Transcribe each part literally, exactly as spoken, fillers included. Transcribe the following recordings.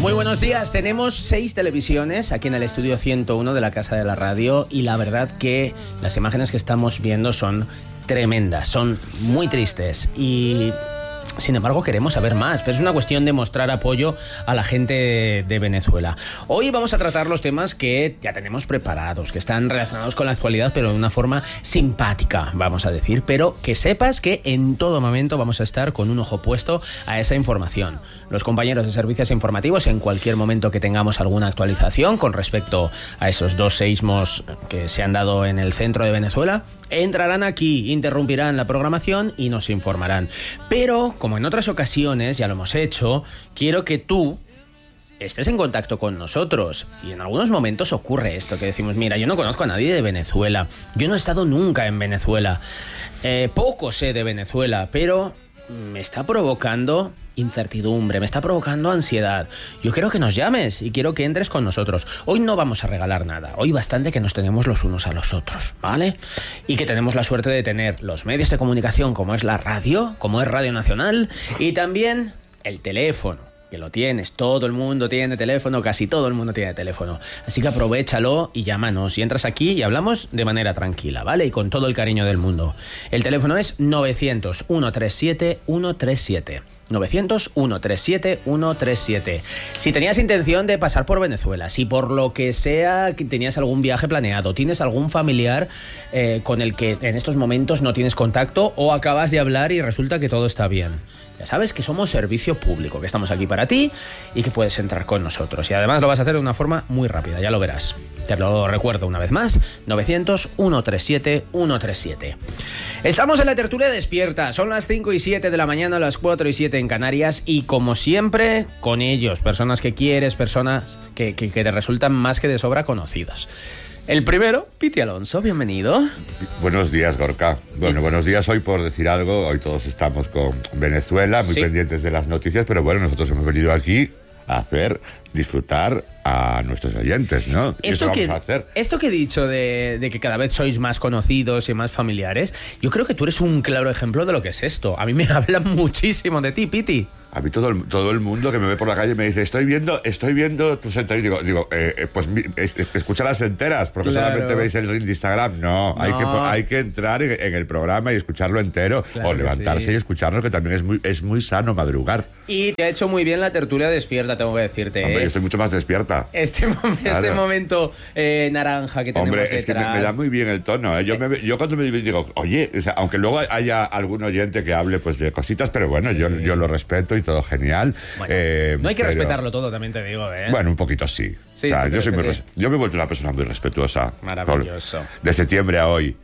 Muy buenos días, tenemos seis televisiones aquí en el estudio ciento uno de la Casa de la Radio y la verdad que las imágenes que estamos viendo son tremendas, son muy tristes y... sin embargo, queremos saber más, pero es una cuestión de mostrar apoyo a la gente de Venezuela. Hoy vamos a tratar los temas que ya tenemos preparados, que están relacionados con la actualidad, pero de una forma simpática, vamos a decir. Pero que sepas que en todo momento vamos a estar con un ojo puesto a esa información. Los compañeros de servicios informativos, en cualquier momento que tengamos alguna actualización con respecto a esos dos seísmos que se han dado en el centro de Venezuela, entrarán aquí, interrumpirán la programación y nos informarán. Pero, como en otras ocasiones ya lo hemos hecho, quiero que tú estés en contacto con nosotros. Y en algunos momentos ocurre esto, que decimos, mira, yo no conozco a nadie de Venezuela, yo no he estado nunca en Venezuela, eh, poco sé de Venezuela, pero me está provocando incertidumbre, me está provocando ansiedad. Yo quiero que nos llames y quiero que entres con nosotros. Hoy no vamos a regalar nada, hoy bastante que nos tenemos los unos a los otros, ¿vale? Y que tenemos la suerte de tener los medios de comunicación como es la radio, como es Radio Nacional, y también el teléfono, que lo tienes, todo el mundo tiene teléfono, casi todo el mundo tiene teléfono. Así que aprovéchalo y llámanos y entras aquí y hablamos de manera tranquila, ¿vale? Y con todo el cariño del mundo. El teléfono es novecientos, ciento treinta y siete, ciento treinta y siete. novecientos, ciento treinta y siete, ciento treinta y siete. Si tenías intención de pasar por Venezuela, si por lo que sea que tenías algún viaje planeado, tienes algún familiar eh, con el que en estos momentos no tienes contacto o acabas de hablar y resulta que todo está bien, ya sabes que somos servicio público, que estamos aquí para ti y que puedes entrar con nosotros. Y además lo vas a hacer de una forma muy rápida, ya lo verás. Te lo recuerdo una vez más, novecientos, ciento treinta y siete, ciento treinta y siete. Estamos en la tertulia despierta, son las cinco y siete de la mañana, las cuatro y siete en Canarias, y como siempre, con ellos, personas que quieres, personas que, que, que te resultan más que de sobra conocidas. El primero, Piti Alonso, bienvenido. Buenos días, Gorka. Bueno, buenos días. Hoy, por decir algo, hoy todos estamos con Venezuela, muy sí. pendientes de las noticias, pero bueno, nosotros hemos venido aquí a hacer disfrutar a nuestros oyentes, ¿no? Esto, eso vamos que, a hacer. Esto que he dicho de, de que cada vez sois más conocidos y más familiares, yo creo que tú eres un claro ejemplo de lo que es esto. A mí me hablan muchísimo de ti, Piti. A mí todo el, todo el mundo que me ve por la calle me dice, estoy viendo estoy viendo tus enteras. Digo, digo eh, pues es, es, escucha las enteras, porque claro. solamente veis el reel de Instagram. No, no. Hay, que, hay que entrar en, en el programa y escucharlo entero, claro, o levantarse sí. y escucharlo, que también es muy, es muy sano madrugar. Y te ha hecho muy bien la tertulia despierta, tengo que decirte. Hombre, ¿eh? yo estoy mucho más despierta. Este, mom claro. este momento eh, naranja que tenemos Hombre, detrás. es que me, me da muy bien el tono. ¿eh? Yo, me, yo cuando me digo, oye, o sea, aunque luego haya algún oyente que hable pues de cositas, pero bueno, sí. yo, yo lo respeto y todo genial. Bueno, eh, no hay que pero, respetarlo todo, también te digo, ¿eh? Bueno, un poquito sí. sí o sea, yo, soy muy sí. yo me he vuelto una persona muy respetuosa. Maravilloso. De septiembre a hoy.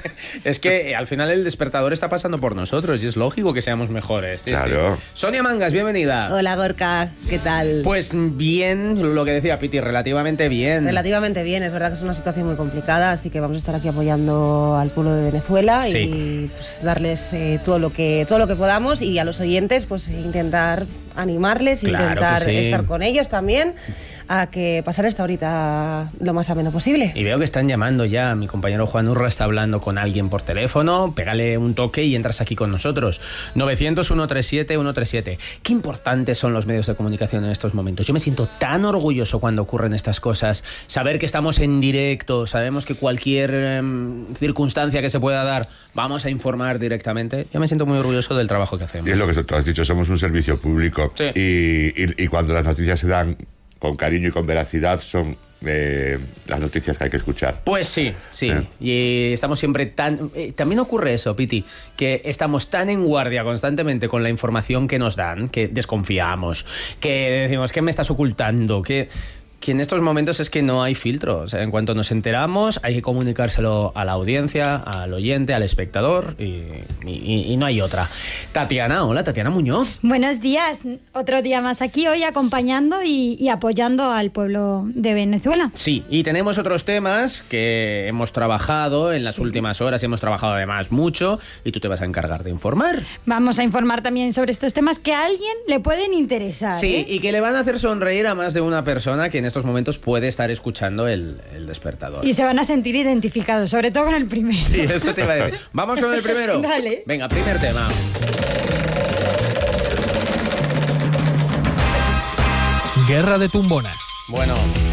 Es que al final el despertador está pasando por nosotros y es lógico que seamos mejores. Sí, claro. Sí. Sonia Mangas, bienvenida. Hola, Gorka, ¿qué tal? Pues bien, lo que decía Piti, relativamente bien. Relativamente bien, es verdad que es una situación muy complicada, así que vamos a estar aquí apoyando al pueblo de Venezuela sí. y pues, darles eh, todo lo que todo lo que podamos, y a los oyentes pues intentar animarles, claro intentar sí. estar con ellos también, a que pasar esta horita lo más ameno posible. Y veo que están llamando ya, mi compañero Juan Urra está hablando con alguien por teléfono, pégale un toque y entras aquí con nosotros. novecientos, ciento treinta y siete, ciento treinta y siete. Qué importantes son los medios de comunicación en estos momentos. Yo me siento tan orgulloso cuando ocurren estas cosas, saber que estamos en directo, sabemos que cualquier eh, circunstancia que se pueda dar, vamos a informar directamente. Yo me siento muy orgulloso del trabajo que hacemos. Y es lo que tú has dicho, somos un servicio público. Sí. Y, y, y cuando las noticias se dan con cariño y con veracidad, son eh, las noticias que hay que escuchar. Pues sí, sí. ¿Eh? Y estamos siempre tan... Eh, también ocurre eso, Piti, que estamos tan en guardia constantemente con la información que nos dan, que desconfiamos, que decimos, ¿qué me estás ocultando? Que... que en estos momentos es que no hay filtro. O sea, en cuanto nos enteramos, hay que comunicárselo a la audiencia, al oyente, al espectador, y, y, y no hay otra. Tatiana, hola, Tatiana Muñoz. Buenos días, otro día más aquí hoy acompañando y, y apoyando al pueblo de Venezuela. Sí, y tenemos otros temas que hemos trabajado en las sí. últimas horas, y hemos trabajado además mucho, y tú te vas a encargar de informar. Vamos a informar también sobre estos temas que a alguien le pueden interesar. Sí, ¿eh? y que le van a hacer sonreír a más de una persona que en estos momentos puede estar escuchando el, el despertador. Y se van a sentir identificados, sobre todo con el primero. Sí, esto te iba a decir. ¿Vamos con el primero? Dale. Venga, primer tema. Guerra de Tumbonas. Bueno,